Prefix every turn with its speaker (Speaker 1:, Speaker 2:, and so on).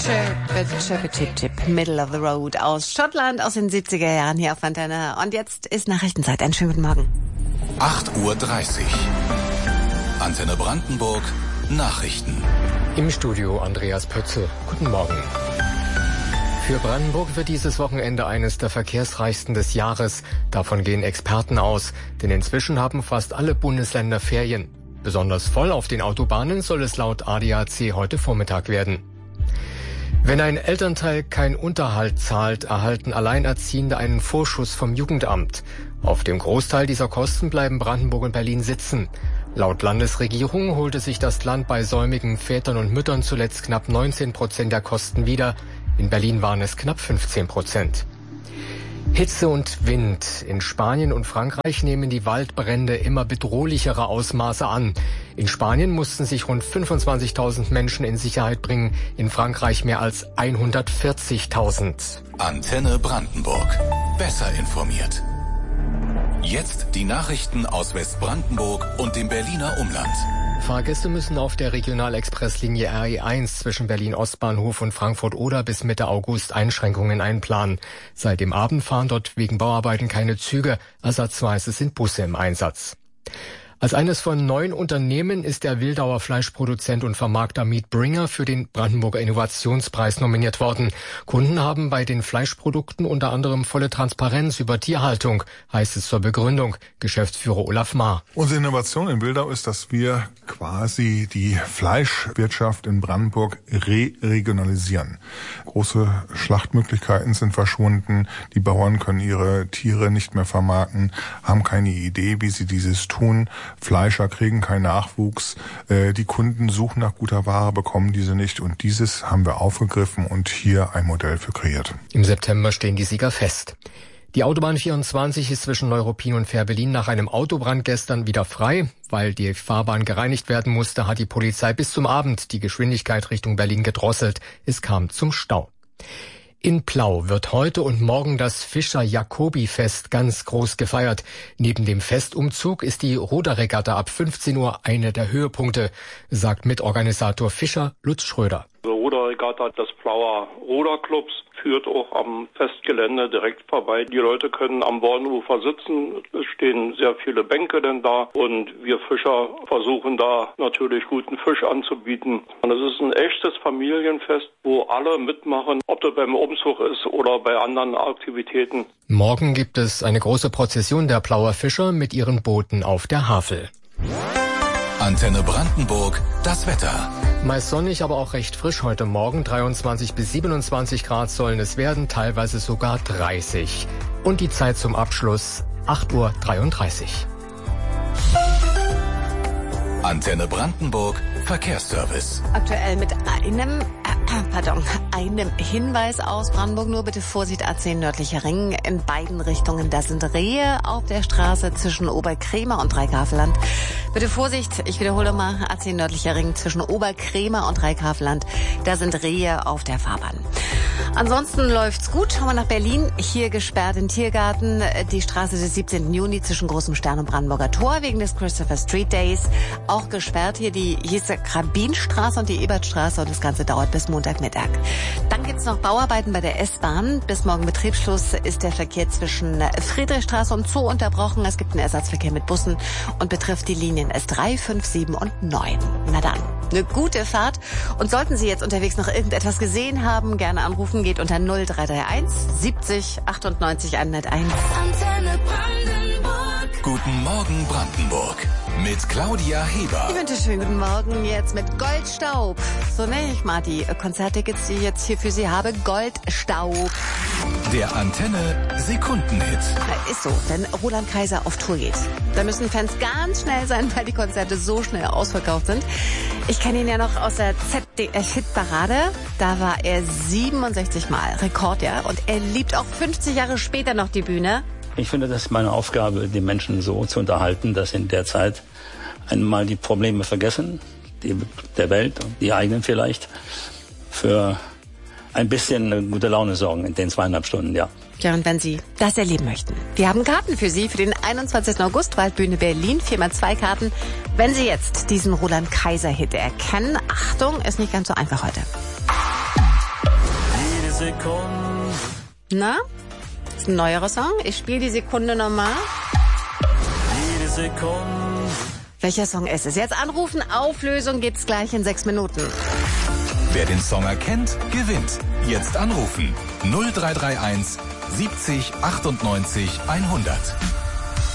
Speaker 1: Chip, Middle of the Road aus Schottland aus den 70er Jahren hier auf Antenne. Und jetzt ist Nachrichtenzeit. Einen schönen guten Morgen.
Speaker 2: 8:30 Uhr. Antenne Brandenburg. Nachrichten.
Speaker 3: Im Studio Andreas Pötze. Guten Morgen. Für Brandenburg wird dieses Wochenende eines der verkehrsreichsten des Jahres. Davon gehen Experten aus, denn inzwischen haben fast alle Bundesländer Ferien. Besonders voll auf den Autobahnen soll es laut ADAC heute Vormittag werden. Wenn ein Elternteil keinen Unterhalt zahlt, erhalten Alleinerziehende einen Vorschuss vom Jugendamt. Auf dem Großteil dieser Kosten bleiben Brandenburg und Berlin sitzen. Laut Landesregierung holte sich das Land bei säumigen Vätern und Müttern zuletzt knapp 19% der Kosten wieder. In Berlin waren es knapp 15%. Hitze und Wind. In Spanien und Frankreich nehmen die Waldbrände immer bedrohlichere Ausmaße an. In Spanien mussten sich rund 25.000 Menschen in Sicherheit bringen, in Frankreich mehr als 140.000.
Speaker 2: Antenne Brandenburg. Besser informiert. Jetzt die Nachrichten aus Westbrandenburg und dem Berliner Umland.
Speaker 3: Fahrgäste müssen auf der Regionalexpresslinie RE1 zwischen Berlin-Ostbahnhof und Frankfurt-Oder bis Mitte August Einschränkungen einplanen. Seit dem Abend fahren dort wegen Bauarbeiten keine Züge, ersatzweise sind Busse im Einsatz. Als eines von 9 Unternehmen ist der Wildauer Fleischproduzent und Vermarkter Meatbringer für den Brandenburger Innovationspreis nominiert worden. Kunden haben bei den Fleischprodukten unter anderem volle Transparenz über Tierhaltung, heißt es zur Begründung. Geschäftsführer Olaf Maar.
Speaker 4: Unsere Innovation in Wildau ist, dass wir quasi die Fleischwirtschaft in Brandenburg re-regionalisieren. Große Schlachtmöglichkeiten sind verschwunden. Die Bauern können ihre Tiere nicht mehr vermarkten, haben keine Idee, wie sie dieses tun. Fleischer kriegen keinen Nachwuchs, die Kunden suchen nach guter Ware, bekommen diese nicht und dieses haben wir aufgegriffen und hier ein Modell für kreiert.
Speaker 3: Im September stehen die Sieger fest. Die Autobahn 24 ist zwischen Neuruppin und Fährberlin nach einem Autobrand gestern wieder frei. Weil die Fahrbahn gereinigt werden musste, hat die Polizei bis zum Abend die Geschwindigkeit Richtung Berlin gedrosselt. Es kam zum Stau. In Plau wird heute und morgen das Fischer-Jacobi-Fest ganz groß gefeiert. Neben dem Festumzug ist die Ruderregatta ab 15 Uhr einer der Höhepunkte, sagt Mitorganisator Fischer Lutz Schröder.
Speaker 5: Die Ruderregatta des Plauer Ruderclubs führt auch am Festgelände direkt vorbei. Die Leute können am Bornufer sitzen, es stehen sehr viele Bänke denn da und wir Fischer versuchen da natürlich guten Fisch anzubieten. Und es ist ein echtes Familienfest, wo alle mitmachen, ob das beim Umzug ist oder bei anderen Aktivitäten.
Speaker 3: Morgen gibt es eine große Prozession der Plauer Fischer mit ihren Booten auf der Havel.
Speaker 2: Antenne Brandenburg, das Wetter.
Speaker 3: Meist sonnig, aber auch recht frisch heute Morgen. 23 bis 27 Grad sollen es werden, teilweise sogar 30. Und die Zeit zum Abschluss 8:33 Uhr.
Speaker 2: Antenne Brandenburg, Verkehrsservice.
Speaker 1: Aktuell mit einem Hinweis aus Brandenburg. Nur bitte Vorsicht, A10 nördlicher Ring in beiden Richtungen. Da sind Rehe auf der Straße zwischen Oberkrämer und Dreigrafeland. Bitte Vorsicht, ich wiederhole mal, A10 nördlicher Ring zwischen Oberkrämer und Dreigrafeland. Da sind Rehe auf der Fahrbahn. Ansonsten läuft's gut. Schauen wir nach Berlin. Hier gesperrt im Tiergarten. Die Straße des 17. Juni zwischen Großem Stern und Brandenburger Tor wegen des Christopher Street Days. Auch gesperrt hier ist die Krabinstraße und die Ebertstraße und das Ganze dauert bis Montagmittag. Dann gibt's noch Bauarbeiten bei der S-Bahn. Bis morgen Betriebsschluss ist der Verkehr zwischen Friedrichstraße und Zoo unterbrochen. Es gibt einen Ersatzverkehr mit Bussen und betrifft die Linien S3, 5, 7 und 9. Na dann, eine gute Fahrt. Und sollten Sie jetzt unterwegs noch irgendetwas gesehen haben, gerne anrufen, geht unter 0331 70 98 101.
Speaker 2: Antenne Brandenburg. Guten Morgen Brandenburg. Mit Claudia Heber.
Speaker 1: Ich wünsche schönen guten Morgen jetzt mit Goldstaub. So nenne ich mal die Konzerttickets, die ich jetzt hier für Sie habe. Goldstaub.
Speaker 2: Der Antenne Sekundenhit.
Speaker 1: Ist so, wenn Roland Kaiser auf Tour geht. Da müssen Fans ganz schnell sein, weil die Konzerte so schnell ausverkauft sind. Ich kenne ihn ja noch aus der ZDF-Hitparade. Da war er 67 Mal Rekordjahr. Und er liebt auch 50 Jahre später noch die Bühne.
Speaker 6: Ich finde, das ist meine Aufgabe, die Menschen so zu unterhalten, dass sie in der Zeit einmal die Probleme vergessen, die der Welt und die eigenen vielleicht, für ein bisschen gute Laune sorgen in den 2,5 Stunden, ja.
Speaker 1: Ja, und wenn Sie das erleben möchten. Wir haben Karten für Sie für den 21. August, Waldbühne Berlin, 4x2 Karten. Wenn Sie jetzt diesen Roland Kaiser-Hit erkennen, Achtung, ist nicht ganz so einfach heute.
Speaker 7: Sekunde.
Speaker 1: Na? Das ist ein neuerer Song. Ich spiele die Sekunde nochmal.
Speaker 7: Jede Sekunde.
Speaker 1: Welcher Song ist es? Jetzt anrufen. Auflösung gibt's gleich in 6 Minuten.
Speaker 2: Wer den Song erkennt, gewinnt. Jetzt anrufen. 0331 70 98 100.